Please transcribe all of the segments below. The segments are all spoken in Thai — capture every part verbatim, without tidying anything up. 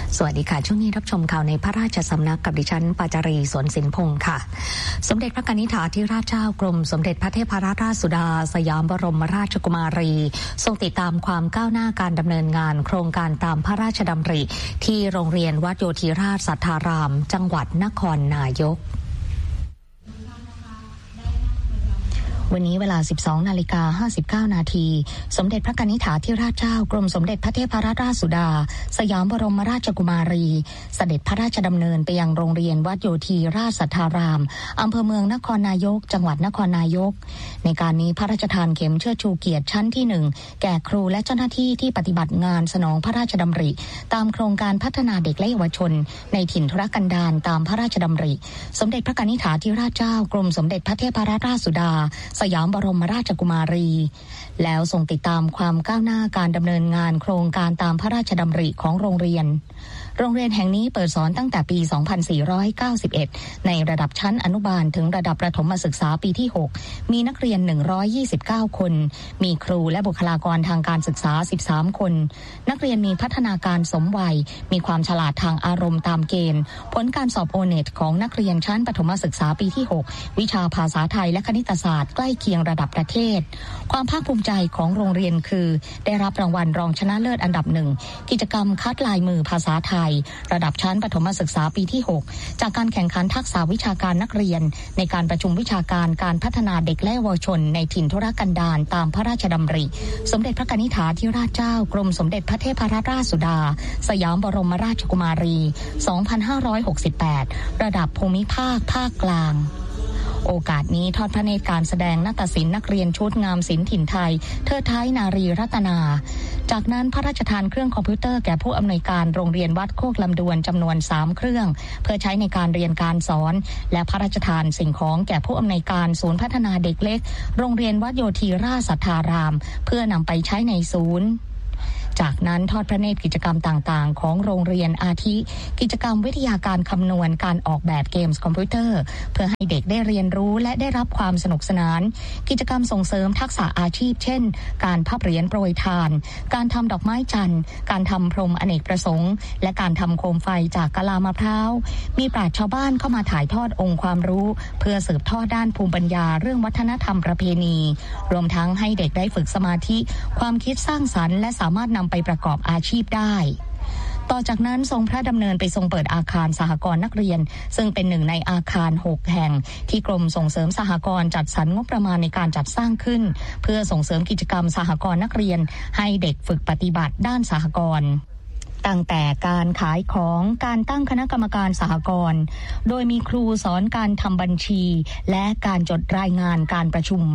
สวัสดีค่ะช่วงนี้รับชมข่าวในพระราชสำนักกับดิฉันปาจารีสวนสินพงศ์ค่ะสมเด็จพระกนิษฐาธิราชเจ้ากรมสมเด็จพระเทพรัตนราชสุดาสยามบรมราชกุมารีทรงติดตามความก้าวหน้าการดำเนินงานโครงการตามพระราชดำริที่โรงเรียนวัดโยธีราชสัทธารามจังหวัดนครนายกวันนี้เวลา สิบสองนาฬิกาห้าสิบเก้านาที สมเด็จพระกนิษฐาธิราชเจ้ากรมสมเด็จพระเทพรัตนราชสุดาสยามบรมราชกุมารีเสด็จพระราชดำเนินไปยังโรงเรียนวัดโยธีราชสัทธารามอำเภอเมืองนครนายกจังหวัดนครนายกในการนี้พระราชทานเข็มเชิดชูเกียรติชั้นที่หนึ่งแก่ครูและเจ้าหน้าที่ที่ปฏิบัติงานสนองพระราชดำริตามโครงการพัฒนาเด็กและเยาวชนในถิ่นทุรกันดารตามพระราชดำริสมเด็จพระกนิษฐาธิราชเจ้ากรมสมเด็จพระเทพรัตนราชสุดาสยามบรมราชกุมารีแล้วทรงติดตามความก้าวหน้าการดำเนินงานโครงการตามพระราชดำริของโรงเรียนโรงเรียนแห่งนี้เปิดสอนตั้งแต่ปี สองพันสี่ร้อยเก้าสิบเอ็ด ในระดับชั้นอนุบาลถึงระดับประถมศึกษาปีที่ หก มีนักเรียน หนึ่งร้อยยี่สิบเก้า คน มีครูและบุคลากรทางการศึกษา สิบสาม คน นักเรียนมีพัฒนาการสมวัย มีความฉลาดทางอารมณ์ตามเกณฑ์ ผลการสอบโอเน็ตของนักเรียนชั้นประถมศึกษาปีที่ หก วิชาภาษาไทยและคณิตศาสตร์ใกล้เคียงระดับประเทศ ความภาคภูมิใจของโรงเรียนคือได้รับรางวัลรองชนะเลิศอันดับหนึ่งกิจกรรมคัดลายมือภาษาไทยระดับชั้นประถมศึกษาปีที่ หก จากการแข่งขันทักษะวิชาการนักเรียนในการประชุมวิชาการการพัฒนาเด็กและเยาวชนในถิ่นทุรกันดารตามพระราชดำริสมเด็จพระกนิษฐาธิราชเจ้ากรมสมเด็จพระเทพรัตนราชสุดาสยามบรมราชกุมารี สองพันห้าร้อยหกสิบแปด ระดับภูมิภาคภาคกลางโอกาสนี้ทอดพระเนตรการแสดงนาฏศิลป์นักเรียนชุดงามศิลป์ถิ่นไทยเทิดท้ายนารีรัตนาจากนั้นพระราชทานเครื่องคอมพิวเตอร์แก่ผู้อำนวยการโรงเรียนวัดโคกลำดวนจำนวนสามเครื่องเพื่อใช้ในการเรียนการสอนและพระราชทานสิ่งของแก่ผู้อำนวยการศูนย์พัฒนาเด็กเล็กโรงเรียนวัดโยธีราชสัทธารามเพื่อนำไปใช้ในศูนย์จากนั้นทอดพระเนตรกิจกรรมต่างๆของโรงเรียนอาทิกิจกรรมวิทยาการคำนวณการออกแบบเกมส์คอมพิวเตอร์เพื่อให้เด็กได้เรียนรู้และได้รับความสนุกสนานกิจกรรมส่งเสริมทักษะอาชีพเช่นการพับเหรียญโปรยทานการทำดอกไม้จันทร์การทำพรมอเนกประสงค์และการทำโคมไฟจากกะลามะพร้าวมีปราชญ์ชาวบ้านเข้ามาถ่ายทอดองค์ความรู้เพื่อสืบทอดด้านภูมิปัญญาเรื่องวัฒนธรรมประเพณีรวมทั้งให้เด็กได้ฝึกสมาธิความคิดสร้างสรรค์และสามารถนำไปประกอบอาชีพได้ต่อจากนั้นทรงพระดำเนินไปทรงเปิดอาคารสหกรณ์นักเรียนซึ่งเป็นหนึ่งในอาคารหกแห่งที่กรมส่งเสริมสหกรณ์จัดสรรงบประมาณในการจัดสร้างขึ้นเพื่อส่งเสริมกิจกรรมสหกรณ์นักเรียนให้เด็กฝึกปฏิบัติด้านสหกรณ์ตั้งแต่การขายของการตั้งคณะกรรมการสหกรณ์โดยมีครูสอนการทำบัญชีและการจดรายงานการประชุม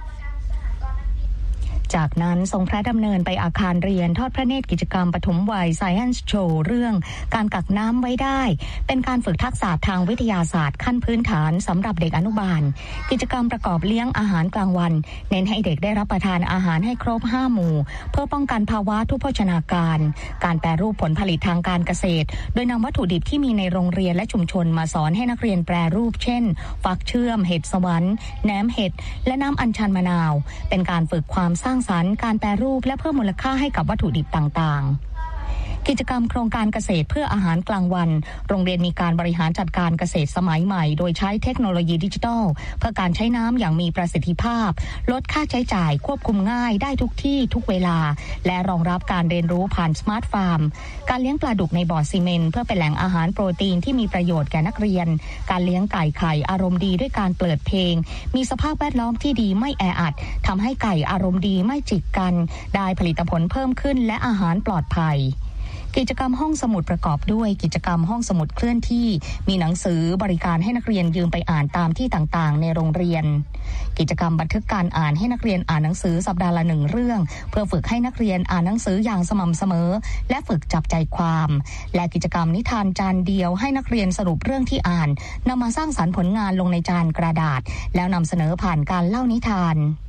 จากนั้นทรงพระดำเนินไปอาคารเรียนทอดพระเนตรกิจกรรมปฐมวัย Science Show เรื่องการกักน้ำไว้ได้เป็นการฝึกทักษะทางวิทยาศาสตร์ขั้นพื้นฐานสำหรับเด็กอนุบาลกิจกรรมประกอบเลี้ยงอาหารกลางวันเน้นให้เด็กได้รับประทานอาหารให้ครบห้าหมู่เพื่อป้องกันภาวะทุพโภชนาการการแปรรูปผลผลิตทางการเกษตรโดยนำวัตถุดิบที่มีในโรงเรียนและชุมชนมาสอนให้นักเรียนแปรรูปเช่นฟักเชื่อมเห็ดสวรรค์แหนมเห็ดและน้ำอัญชันมะนาวเป็นการฝึกความสร้างสรรค์การแปรรูปและเพิ่มมูลค่าให้กับวัตถุดิบต่างๆกิจกรรมโครงการเกษตรเพื่ออาหารกลางวันโรงเรียนมีการบริหารจัดการเกษตรสมัยใหม่โดยใช้เทคโนโลยีดิจิทัลเพื่อการใช้น้ำอย่างมีประสิทธิภาพลดค่าใช้จ่ายควบคุมง่ายได้ทุกที่ทุกเวลาและรองรับการเรียนรู้ผ่านสมาร์ทฟาร์มการเลี้ยงปลาดุกในบ่อซีเมนต์เพื่อเป็นแหล่งอาหารโปรตีนที่มีประโยชน์แก่นักเรียนการเลี้ยงไก่ไข่อารมณ์ดีด้วยการเปิดเพลงมีสภาพแวดล้อมที่ดีไม่แออัดทำให้ไก่อารมณ์ดีไม่จิกกันได้ผลิตผลเพิ่มขึ้นและอาหารปลอดภัยกิจกรรมห้องสมุดประกอบด้วยกิจกรรมห้องสมุดเคลื่อนที่มีหนังสือบริการให้นักเรียนยืมไปอ่านตามที่ต่างๆในโรงเรียนกิจกรรมบันทึกการอ่านให้นักเรียนอ่านหนังสือสัปดาห์ละหนึ่งเรื่องเพื่อฝึกให้นักเรียนอ่านหนังสืออย่างสม่ำเสมอและฝึกจับใจความและกิจกรรมนิทานจานเดียวให้นักเรียนสรุปเรื่องที่อ่านนำมาสร้างสรรค์ผลงานลงในจานกระดาษแล้วนำเสนอผ่านการเล่านิทาน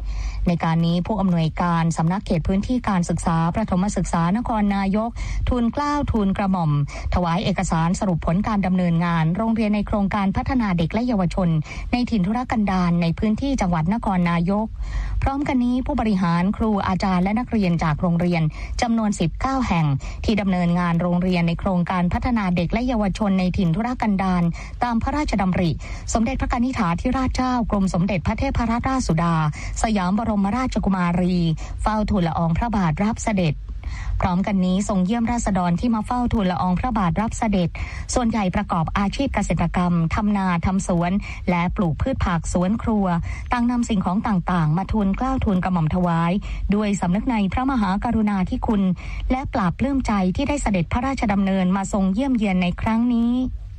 ในการนี้ผู้อำนวยการสำนักเขตพื้นที่การศึกษาประถมศึกษานครนายกทูลเกล้าทูลกระหม่อมถวายเอกสารสรุปผลการดำเนินงานโรงเรียนในโครงการพัฒนาเด็กและเยาวชนในถิ่นทุรกันดารในพื้นที่จังหวัดนครนายกพร้อมกันนี้ผู้บริหารครูอาจารย์และนักเรียนจากโรงเรียนจำนวนสิบเก้าแห่งที่ดำเนินงานโรงเรียนในโครงการพัฒนาเด็กและเยาวชนในถิ่นทุรกันดารตามพระราชดำริสมเด็จพระนิธิถาธิราชเจ้ากรมสมเด็จพระเทพรัตนราชสุดาสยามบรมราชกุมารีเฝ้าทูลละอองพระบาทรับเสด็จพร้อมกันนี้ทรงเยี่ยมราษฎรที่มาเฝ้าทูลละอองพระบาทรับเสด็จส่วนใหญ่ประกอบอาชีพเกษตรกรรมทำนาทำสวนและปลูกพืชผักสวนครัวต่างนำสิ่งของต่างๆมาทูลเกล้าทูลกระหม่อมถวายด้วยสำนึกในพระมหากรุณาธิคุณและปราบปลื้มใจที่ได้เสด็จพระราชดำเนินมาทรงเยี่ยมเยียนในครั้งนี้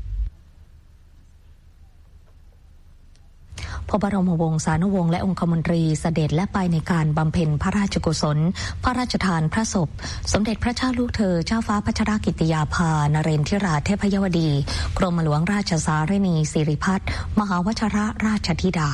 พระบรมวงศานุวงศ์และองคมนตรีเสด็จและไปในการบำเพ็ญพระราชกุศลพระราชทานพระศพสมเด็จพระเจ้าลูกเธอเจ้าฟ้าพัชรกิติยาภานเรนทิราเทพยวดีกรมหลวงราชสารินีสิริพัฒน์มหาวชิรราชธิดา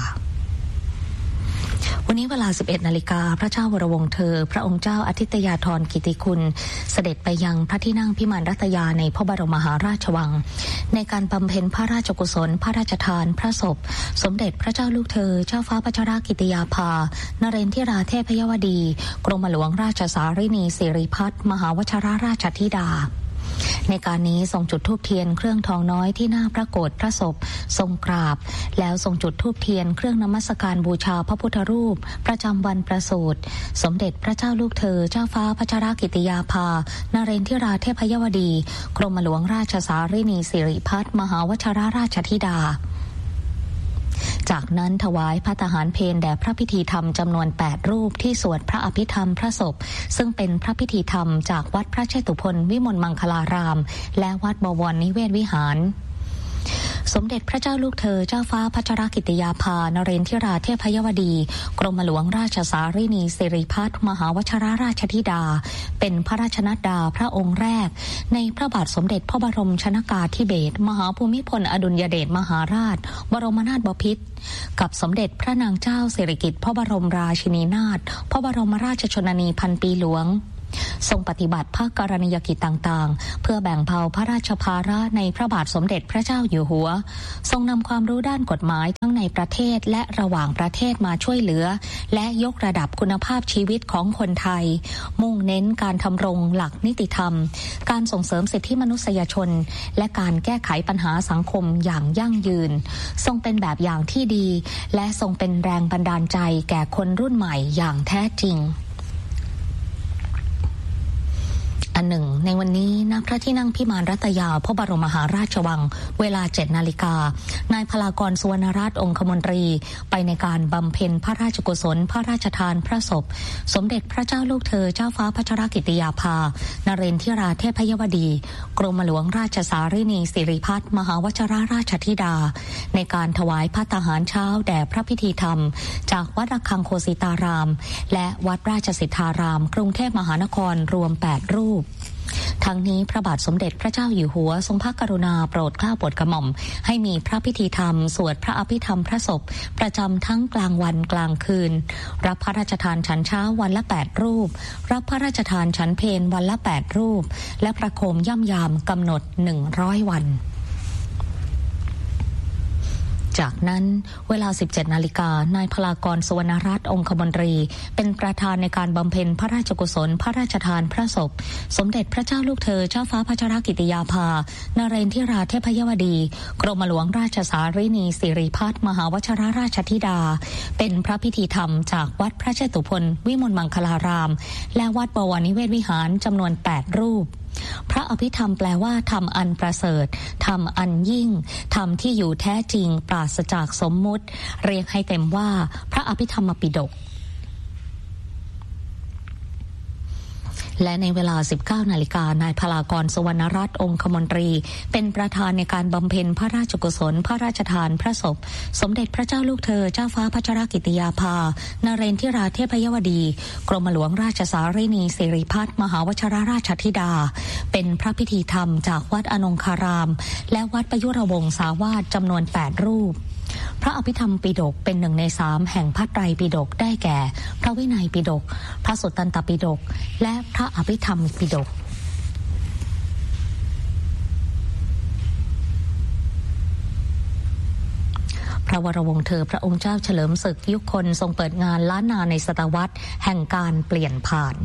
วันนี้เวลา สิบเอ็ดนาฬิกา พระเจ้าวรวงศ์เธอพระองค์เจ้าอาทิตยาธรกิติคุณเสด็จไปยังพระที่นั่งพิมานรัตยาในพระบรมมหาราชวังในการบำเพ็ญพระราชกุศลพระราชทานพระศพสมเด็จพระเจ้าลูกเธอเจ้าฟ้าพัชรกิติยาภานเรนทิราเทพยวดีกรมหลวงราชสารินีสิริพัฒน์มหาวชิรราชธิดาในการนี้ทรงจุดธูปเทียนเครื่องทองน้อยที่หน้าพระโกฐพระศพทรงกราบแล้วทรงจุดธูปเทียนเครื่องนมัสการบูชาพระพุทธรูปประจำวันประสูติสมเด็จพระเจ้าลูกเธอเจ้าฟ้าพัชรกิติยาภานเรนทิราเทพยวดีกรมหลวงราชสารินีสิริพัฒน์มหาวชิรราชธิดาจากนั้นถวายพระทหารเพลแด่พระพิธีธรรมจำนวนแปดรูปที่สวดพระอภิธรรมพระศพซึ่งเป็นพระพิธีธรรมจากวัดพระเชตุพนวิมลมังคลารามและวัดบวรนิเวศวิหารสมเด็จพระเจ้าลูกเธอเจ้าฟ้าพัชรกิติยาภานเรนทิราเทพยวดีกรมหลวงราชสารินีสิริพัฒน์มหาวชิรราชธิดาเป็นพระราชนัดดาพระองค์แรกในพระบาทสมเด็จพระบรมชนกาธิเบศรมหาภูมิพลอดุลยเดชมหาราชบรมนาถบพิตรกับสมเด็จพระนางเจ้าสิริกิติ์พระบรมราชินีนาถพระบรมราชชนนีพันปีหลวงทรงปฏิบัติภาคกรณียกิจต่างๆเพื่อแบ่งเบาพระราชภาระในพระบาทสมเด็จพระเจ้าอยู่หัวทรงนำความรู้ด้านกฎหมายทั้งในประเทศและระหว่างประเทศมาช่วยเหลือและยกระดับคุณภาพชีวิตของคนไทยมุ่งเน้นการทำรงหลักนิติธรรมการส่งเสริมสิทธิมนุษยชนและการแก้ไขปัญหาสังคมอย่างยั่งยืนทรงเป็นแบบอย่างที่ดีและทรงเป็นแรงบันดาลใจแก่คนรุ่นใหม่อย่างแท้จริงอันหนึ่งในวันนี้ณพระที่นั่งพิมานรัตยาพระบรมมหาราชวังเวลาเจ็ดนาฬิกานายพลากรสุวรรณราชองคมนตรีไปในการบำเพ็ญพระราชกุศลพระราชทานพระศพสมเด็จพระเจ้าลูกเธอเจ้าฟ้าพัชรกิติยาภานเรนทิราเทพยวดีกรมหลวงราชสารินีสิริพัฒน์มหาวชิรราชธิดาในการถวายพระทหารเช้าแด่พระพิธีธรรมจากวัดระฆังโคสิตารามและวัดราชสิทธารามกรุงเทพมหานครรวมแปดรูปทั้งนี้พระบาทสมเด็จพระเจ้าอยู่หัวทรงพระกรุณาโปรดเกล้าโปรดกระหม่อมให้มีพระพิธีธรรมสวดพระอภิธรรมพระศพประจำทั้งกลางวันกลางคืนรับพระราชทานฉันเช้าวันละแปดรูปรับพระราชทานฉันเพลวันละแปดรูปและประโคมย่ำยามกำหนดหนึ่งร้อยวันจากนั้นเวลา สิบเจ็ดนาฬิกานายพลากรสุวรรณรัตน์องคมนตรีเป็นประธานในการบำเพ็ญพระราชกุศลพระราชทานพระศพสมเด็จพระเจ้าลูกเธอเจ้าฟ้าพัชรกิติยาภานเรนทิราเทพยวดีกรมหลวงราชสารินีสิริพัฒน์มหาวชิรราชธิดาเป็นพระพิธีธรรมจากวัดพระเชตุพนวิมลมังคลารามและวัดบวรนิเวศวิหารจำนวนแปดรูปพระอภิธรรมแปลว่าธรรมอันประเสริฐธรรมอันยิ่งธรรมที่อยู่แท้จริงปราศจากสมมุติเรียกให้เต็มว่าพระอภิธรรมปิฎกและในเวลา สิบเก้านาฬิกานายพลากรสุวรรณรัตน์องคมนตรีเป็นประธานในการบำเพ็ญพระราชกุศลพระราชทานพระศพสมเด็จพระเจ้าลูกเธอเจ้าฟ้าพัชรกิติยาภานเรนทิราเทพยวดีกรมหลวงราชสารินีสิริพัฒน์มหาวชิรราชธิดาเป็นพระพิธีธรรมจากวัดอนงคารามและวัดประยุรวงศาวาสจำนวนแปดรูปพระระอภิธรรมปิฎกเป็นหนึ่งในสามแห่งพระไตรปิฎกได้แก่พระวินัยปิฎกพระสุตตันตปิฎกและพระอภิธรรมปิฎกพระวรวงศ์เธอพระองค์เจ้าเฉลิมศึกยุคคนทรงเปิดงานล้านนาในศตวรรษแห่งการเปลี่ยนผ่าน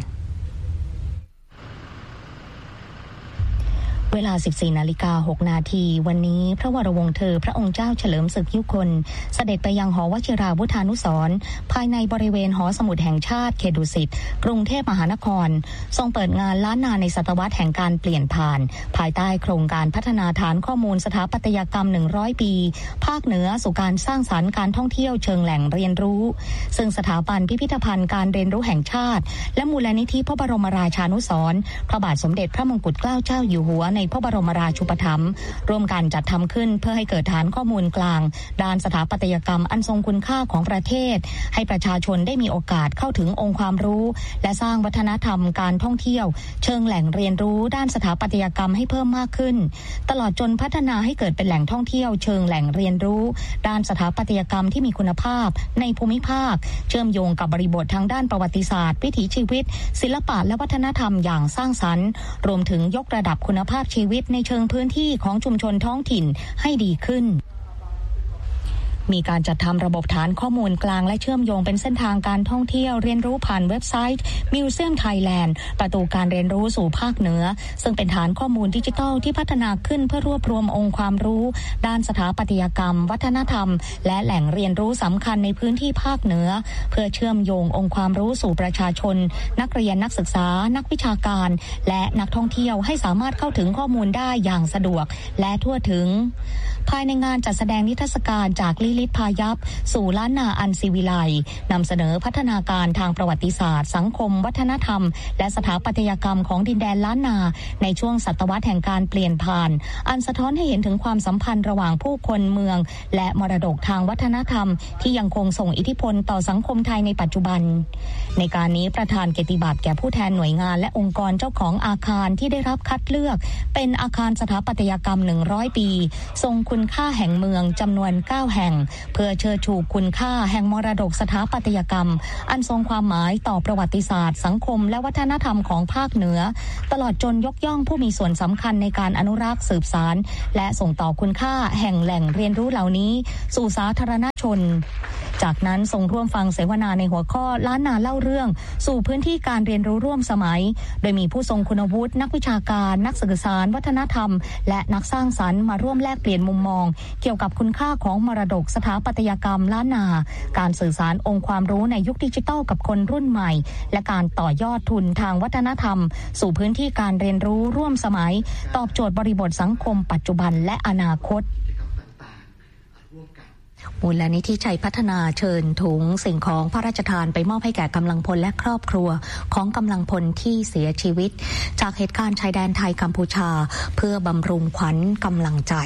เวลา สิบสี่นาฬิกาหกนาทีวันนี้พระวรวงศ์เธอพระองค์เจ้าเฉลิมศึกยุคลเสด็จไปยังหอวชิราวุธานุสรณ์ภายในบริเวณหอสมุดแห่งชาติเขตดุสิตกรุงเทพมหานครทรงเปิดงานล้านนาในศตวรรษแห่งการเปลี่ยนผ่านภายใต้โครงการพัฒนาฐานข้อมูลสถาปัตยกรรมหนึ่งร้อยปีภาคเหนือสู่การสร้างสรรค์การท่องเที่ยวเชิงแหล่งเรียนรู้ซึ่งสถาบันพิพิธภัณฑ์การเรียนรู้แห่งชาติและมูลนิธิพระบรมราชานุสรณ์พระบาทสมเด็จพระมงกุฎเกล้าเจ้าอยู่หัวในพระบรมราชูปถัมภ์ร่วมกันจัดทำขึ้นเพื่อให้เกิดฐานข้อมูลกลางด้านสถาปัตยกรรมอันทรงคุณค่าของประเทศให้ประชาชนได้มีโอกาสเข้าถึงองค์ความรู้และสร้างวัฒนธรรมการท่องเที่ยวเชิงแหล่งเรียนรู้ด้านสถาปัตยกรรมให้เพิ่มมากขึ้นตลอดจนพัฒนาให้เกิดเป็นแหล่งท่องเที่ยวเชิงแหล่งเรียนรู้ด้านสถาปัตยกรรมที่มีคุณภาพในภูมิภาคเชื่อมโยงกับบริบททางด้านประวัติศาสตร์วิถีชีวิตศิลปะและวัฒนธรรมอย่างสร้างสรรค์รวมถึงยกระดับคุณภาพชีวิตในเชิงพื้นที่ของชุมชนท้องถิ่นให้ดีขึ้นมีการจัดทำระบบฐานข้อมูลกลางและเชื่อมโยงเป็นเส้นทางการท่องเที่ยวเรียนรู้ผ่านเว็บไซต์ Museum Thailand ประตูการเรียนรู้สู่ภาคเหนือซึ่งเป็นฐานข้อมูลดิจิทัลที่พัฒนาขึ้นเพื่อรวบรวมองค์ความรู้ด้านสถาปัตยกรรมวัฒนธรรมและแหล่งเรียนรู้สำคัญในพื้นที่ภาคเหนือเพื่อเชื่อมโยงองค์ความรู้สู่ประชาชนนักเรียนนักศึกษานักวิชาการและนักท่องเที่ยวให้สามารถเข้าถึงข้อมูลได้อย่างสะดวกและทั่วถึงภายในงานจัดแสดงนิทรรศการจากลิลิตพายัพสู่ล้านนาอันศิวิไลนำเสนอพัฒนาการทางประวัติศาสตร์สังคมวัฒนธรรมและสถาปัตยกรรมของดินแดนล้านนาในช่วงศตวรรษแห่งการเปลี่ยนผ่านอันสะท้อนให้เห็นถึงความสัมพันธ์ระหว่างผู้คนเมืองและมรดกทางวัฒนธรรมที่ยังคงส่งอิทธิพลต่อสังคมไทยในปัจจุบันในการนี้ประธานเกียรติบัตรแก่ผู้แทนหน่วยงานและองค์กรเจ้าของอาคารที่ได้รับคัดเลือกเป็นอาคารสถาปัตยกรรมหนึ่งร้อยปีทรงคุณค่าแห่งเมืองจำนวนเก้าแห่งเพื่อเชิดชูคุณค่าแห่งมรดกสถาปัตยกรรมอันทรงความหมายต่อประวัติศาสตร์สังคมและวัฒนธรรมของภาคเหนือตลอดจนยกย่องผู้มีส่วนสำคัญในการอนุรักษ์สืบสานและส่งต่อคุณค่าแห่งแหล่งเรียนรู้เหล่านี้สู่สาธารณชนจากนั้นทรงร่วมฟังเสวนาในหัวข้อล้านนาเล่าเรื่องสู่พื้นที่การเรียนรู้ร่วมสมัยโดยมีผู้ทรงคุณวุฒินักวิชาการนักสื่อสารวัฒนธรรมและนักสร้างสรรค์มาร่วมแลกเปลี่ยนมุมมองเกี่ยวกับคุณค่าของมรดกสถาปัตยกรรมล้านนาการสื่อสารองค์ความรู้ในยุคดิจิทัลกับคนรุ่นใหม่และการต่อยอดทุนทางวัฒนธรรมสู่พื้นที่การเรียนรู้ร่วมสมัยตอบโจทย์บริบทสังคมปัจจุบันและอนาคตมูลนิธิชัยพัฒนาเชิญถุงสิ่งของพระราชทานไปมอบให้แก่กำลังพลและครอบครัวของกำลังพลที่เสียชีวิตจากเหตุการณ์ชายแดนไทยกัมพูชาเพื่อบำรุงขวัญกำลังใจ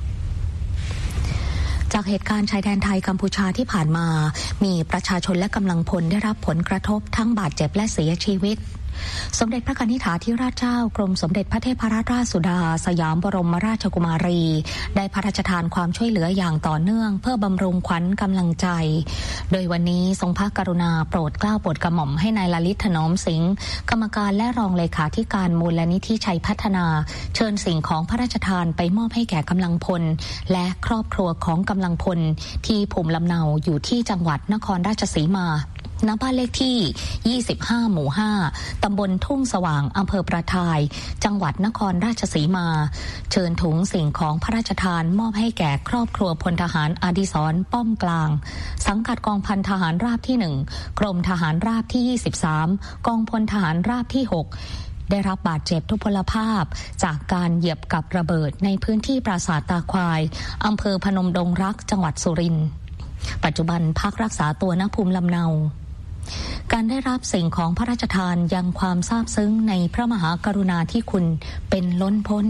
จากเหตุการณ์ชายแดนไทยกัมพูชาที่ผ่านมามีประชาชนและกำลังพลได้รับผลกระทบทั้งบาดเจ็บและเสียชีวิตสมเด็จพระกนิษฐาธิราชเจ้ากรมสมเด็จพระเทพรัตนราชสุดาสยามบรมราชกุมารีได้พระราชทานความช่วยเหลืออย่างต่อเนื่องเพื่อบำรุงขวัญกำลังใจโดยวันนี้ทรงพระกรุณาโปรดเกล้าโปรดกระหม่อมให้นายลลิตถนอมสิงห์กรรมการและรองเลขาธิการมูลนิธิชัยพัฒนาเชิญสิ่งของพระราชทานไปมอบให้แก่กำลังพลและครอบครัวของกำลังพลที่ภูมิลำเนาอยู่ที่จังหวัดนครราชสีมาณบ้านเลขที่ยี่สิบห้าหมู่ห้าตำบลทุ่งสว่างอำเภอประทายจังหวัดนครราชสีมาเชิญถุงสิ่งของพระราชทานมอบให้แก่ครอบครัวพลทหารอดิศรป้อมกลางสังกัดกองพันทหารราบที่หนึ่งกรมทหารราบที่ยี่สิบสามกองพลทหารราบที่หกได้รับบาดเจ็บทุพพลภาพจากการเหยียบกับระเบิดในพื้นที่ปราสาทตาควายอำเภอพนมดงรักจังหวัดสุรินทร์ปัจจุบันพักรักษาตัวณภูมิลำเนาการได้รับสิ่งของพระราชทานยังความซาบซึ้งในพระมหากรุณาธิคุณเป็นล้นพ้น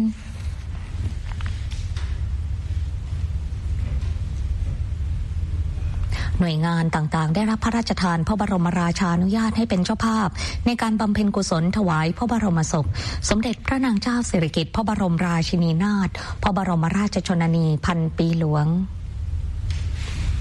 หน่วยงานต่างๆได้รับพระราชทานพระบรมราชานุญาตให้เป็นเจ้าภาพในการบำเพ็ญกุศลถวายพระบรมศพสมเด็จพระนางเจ้าสิริกิติ์พระบรมราชินีนาถพระบรมราชชนนีพันปีหลวง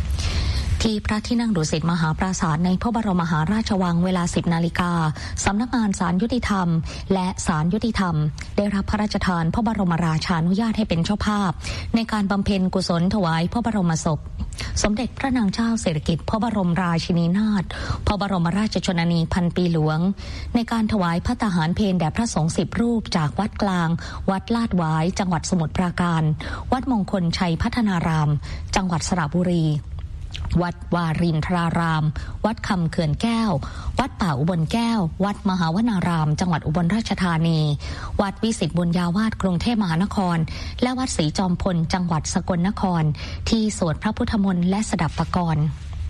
ที่พระที่นั่งดุสิตมหาปราสาทในพระบรมมหาราชวังเวลา สิบนาฬิกาสำนักงานศาลยุติธรรมและศาลยุติธรรมได้รับพระราชทานพระบรมราชานุญาตให้เป็นเจ้าภาพในการบำเพ็ญกุศลถวายพระบรมศพสมเด็จพระนางเจ้าสิริกิติ์พระบรมราชินีนาถพระบรมราชชนนีพันปีหลวงในการถวายพระทหารเพลแด่พระสงฆ์สิบรูปจากวัดกลางวัดลาดหวายจังหวัดสมุทรปราการวัดมงคลชัยพัฒนารามจังหวัดสระบุรีวัดวารินทรารามวัดคำเขื่อนแก้ววัดป่าอุบลแก้ววัดมหาวนารามจังหวัดอุบลราชธานีวัดวิสิตบุญญาวาสกรุงเทพมหานครและวัดศรีจอมพลจังหวัดสกลนครที่สวดพระพุทธมนต์และสดับปกรณ์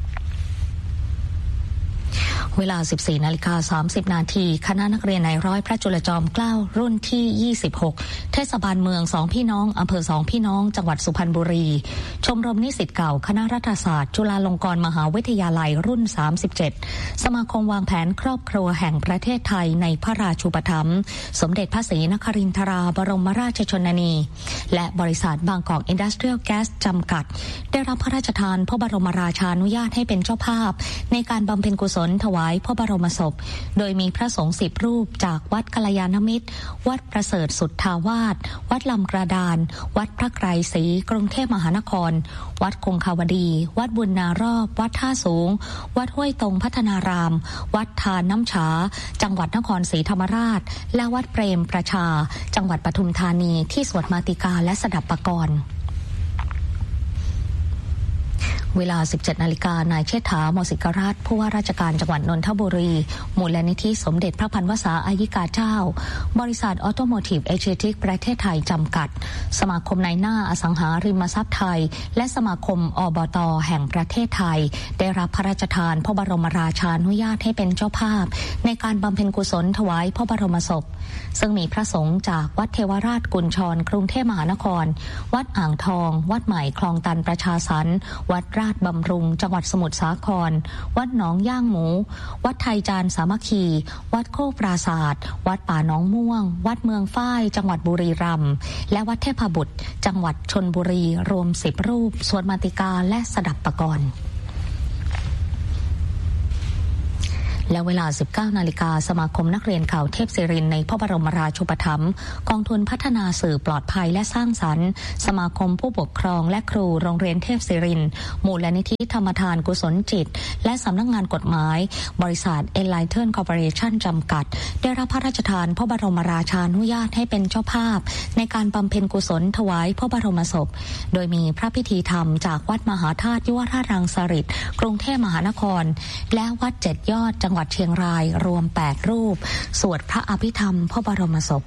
เวลา สิบสี่นาฬิกาสามสิบนาทีคณะนักเรียนนายร้อยพระจุลจอมเกล้ารุ่นที่ยี่สิบหกเทศบาลเมืองสองพี่น้องอำเภอสองพี่น้องจังหวัดสุพรรณบุรีชมรมนิสิตเก่าคณะรัฐศาสตร์จุฬาลงกรณ์มหาวิทยาลัยรุ่นสามสิบเจ็ดสมาคมวางแผนครอบครัวแห่งประเทศไทยในพระราชูปถัมภ์สมเด็จพระศรีนครินทราบรมราชชนนีและบริษัทบางกอกอินดัสเทรียลแก๊สจำกัดได้รับพระราชทานพระบรมราชานุญาตให้เป็นเจ้าภาพในการบำเพ็ญกุศลถวายพระบรมศพโดยมีพระสงฆ์สิบรูปจากวัดกัลยาณมิตรวัดประเสริฐสุทธาวาสวัดลำกระดานวัดพระไกรศรีกรุงเทพมหานครวัดคงคาวดีวัดบุญนารอบวัดท่าสูงวัดห้วยตรงพัฒนารามวัดทานน้ำฉาจังหวัดนครศรีธรรมราชและวัดเปรมประชาจังหวัดปทุมธานีที่สวดมาติกาและสดับปกรณ์เวลา สิบเจ็ดนาฬิกานายเชษฐา โมสิกราชผู้ว่าราชการจังหวัดนนทบุรีมูลนิธิสมเด็จพระพันวษาอายิกาเจ้าบริษัทออโตโมทีฟเอเชียทิกประเทศไทยจำกัดสมาคมนายหน้าอสังหาริมทรัพย์ไทยและสมาคมอบต.แห่งประเทศไทยได้รับพระราชทานพระบรมราชานุญาตให้เป็นเจ้าภาพในการบำเพ็ญกุศลถวายพระบรมศพซึ่งมีพระสงฆ์จากวัดเทวราชกุญชรกรุงเทพมหานครวัดอ่างทองวัดใหม่คลองตันประชาสรรค์วัดราชบำรุงจังหวัดสมุทรสาครวัดหนองย่างหมูวัดไทยจานสามัคคีวัดโคกปราศาสตร์วัดป่าหนองม่วงวัดเมืองฝ้ายจังหวัดบุรีรัมย์และวัดเทพบุตรจังหวัดชลบุรีรวมสิบรูปสวดมาติกาและสดับปกรณ์และเวลา สิบเก้านาฬิกาสมาคมนักเรียนข่าวเทพศิรินในพระบรมราชูปถัมภ์กองทุนพัฒนาสื่อปลอดภัยและสร้างสรรค์สมาคมผู้ปกครองและครูโรงเรียนเทพศิรินมูลนิธิธรรมทานกุศลจิตและสำนักงานกฎหมายบริษัท Enlighten Corporation จำกัดได้รับพระราชทานพระบรมราชานุญาตให้เป็นเจ้าภาพในการบำเพ็ญกุศลถวายพระบรมศพโดยมีพระพิธีธรรมจากวัดมหาธาตุยุวราชรังสฤษฎ์กรุงเทพมหานครและวัดเจ็ดยอดจังหวัดเชียงรายรวมแปดรูปสวดพระอภิธรรมพระบรมศพ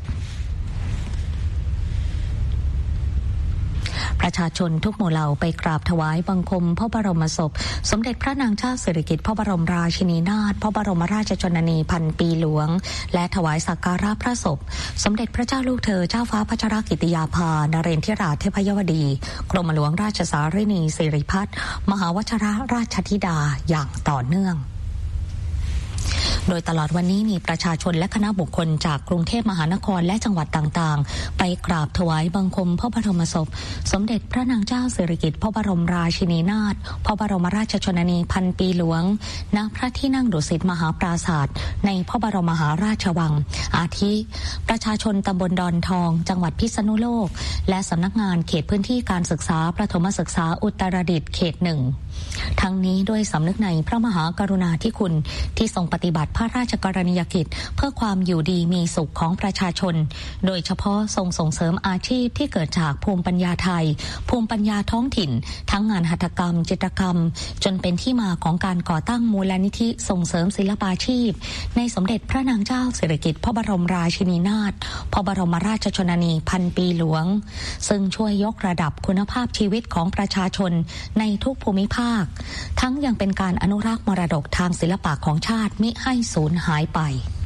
ประชาชนทุกหมู่เหล่าไปกราบถวายบังคมพระบรมศพสมเด็จพระนางเจ้าสิริกิติ์พระบรมราชินีนาถพระบรมราชชนนีพันปีหลวงและถวายสักการะพระศพสมเด็จพระเจ้าลูกเธอเจ้าฟ้าพัชรกิติยาภานเรนทิราเทพยวดีกรมหลวงราชสารินีสิริพัฒน์มหาวชิรราชธิดาอย่างต่อเนื่องโดยตลอดวันนี้มีประชาชนและคณะบุคคลจากกรุงเทพมหานครและจังหวัดต่างๆไปกราบถวายบังคมพระบรมศพสมเด็จพระนางเจ้าสิริกิติ์พระบรมราชินีนาถพระบรมราชชนนีพันปีหลวงณพระที่นั่งดุสิตมหาปราสาทในพระบรมมหาราชวังอาทิประชาชนตำบลดอนทองจังหวัดพิษณุโลกและสำนักงานเขตพื้นที่การศึกษาประถมศึกษาอุตรดิตถ์เขตหนึ่งทั้งนี้ด้วยสำนึกในพระมหากรุณาธิคุณที่ทรงปฏิบัติพระราชกรณียกิจเพื่อความอยู่ดีมีสุขของประชาชนโดยเฉพาะทรงส่งเสริมอาชีพที่เกิดจากภูมิปัญญาไทยภูมิปัญญาท้องถิ่นทั้งงานหัตถกรรมจิตรกรรมจนเป็นที่มาของการก่อตั้งมูลนิธิส่งเสริมศิลปาชีพในสมเด็จพระนางเจ้าสิริกิติ์พระบรมราชินีนาถพระบรมราชชนนีพันปีหลวงซึ่งช่วยยกระดับคุณภาพชีวิตของประชาชนในทุกภูมิภาคทั้งยังเป็นการอนุรักษ์มรดกทางศิลปะของชาติมิให้สูญหายไป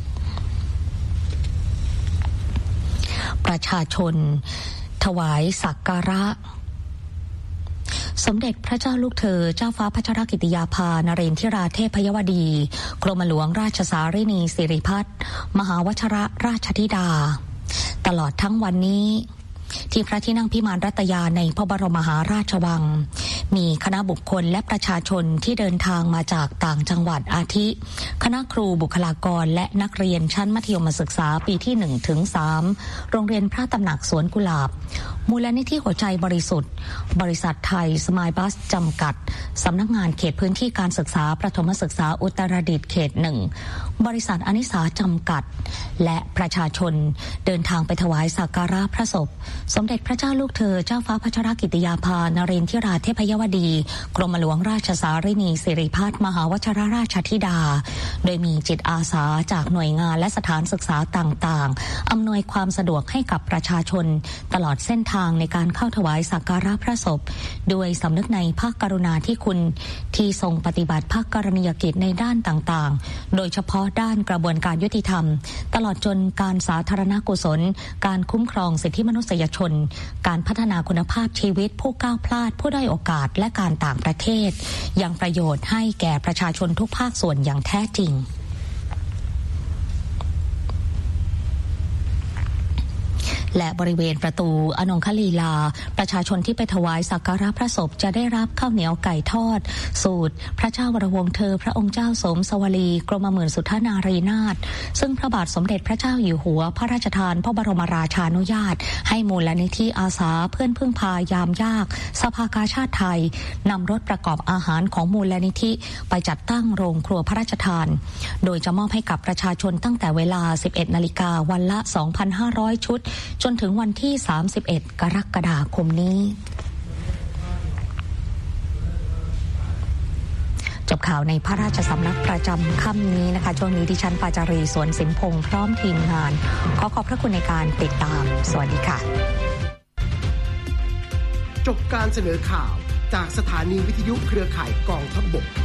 ประชาชนถวายสักการะสมเด็จพระเจ้าลูกเธอเจ้าฟ้าพัชรกิติยาภานเรนทิราเทพยวดีกรมหลวงราชสารินีสิริพัฒน์มหาวชิรราชธิดาตลอดทั้งวันนี้ที่พระที่นั่งพิมานรัตยาในพระบรมมหาราชวังมีคณะบุคคลและประชาชนที่เดินทางมาจากต่างจังหวัดอาทิคณะครูบุคลากรและนักเรียนชั้นมัธยมศึกษาปีที่ หนึ่งถึงสาม โรงเรียนพระตำหนักสวนกุหลาบมูลนิธิหัวใจบริสุทธิ์บริษัทไทยสมายบัสจำกัดสำนักงานเขตพื้นที่การศึกษาประถมศึกษาอุตรดิตถ์เขตหนึ่งบริษัทอนิสาจำกัดและประชาชนเดินทางไปถวายสักการะพระศพสมเด็จพระเจ้าลูกเธอเจ้าฟ้าพัชรกิติยาภานเรนทิราเทพยวดีกรมหลวงราชสารินีสิริพัฒน์มหาวชิรราชธิดาโดยมีจิตอาสาจากหน่วยงานและสถานศึกษาต่างๆอำนวยความสะดวกให้กับประชาชนตลอดเส้นทางในการเข้าถวายสักการะพระศพด้วยสำนึกในพระกรุณาธิคุณที่ทรงปฏิบัติพระกรณียกิจในด้านต่างๆโดยเฉพาะด้านกระบวนการยุติธรรมตลอดจนการสาธารณกุศลการคุ้มครองสิทธิมนุษยชนการพัฒนาคุณภาพชีวิตผู้ก้าวพลาดผู้ด้อยโอกาสและการต่างประเทศยังประโยชน์ให้แก่ประชาชนทุกภาคส่วนอย่างแท้จริงและบริเวณประตูอนงคลีลาประชาชนที่ไปถวายสักการะพระศพจะได้รับข้าวเหนียวไก่ทอดสูตรพระเจ้าวรวงศ์เธอพระองค์เจ้าสมสวลีกรมหมื่นสุทธนารีนาถซึ่งพระบาทสมเด็จพระเจ้าอยู่หัวพระราชทานพระบรมราชานุญาตให้มูลนิธิอาสาเพื่อนพึ่งพายามยากสภากาชาติไทยนำรถประกอบอาหารของมูลนิธิไปจัดตั้งโรงครัวพระราชทานโดยจะมอบให้กับประชาชนตั้งแต่เวลา สิบเอ็ดนาฬิกาวันละ สองพันห้าร้อย ชุดจนถึงวันที่ สามสิบเอ็ด กรกฎาคมนี้จบข่าวในพระราชสำนักประจำค่ำนี้นะคะช่วงนี้ดิฉันปาจารีสวนสิมพงษ์พร้อมทีมงานขอขอบพระคุณในการติดตามสวัสดีค่ะจบการเสนอข่าวจากสถานีวิทยุเครือข่ายกองทัพบก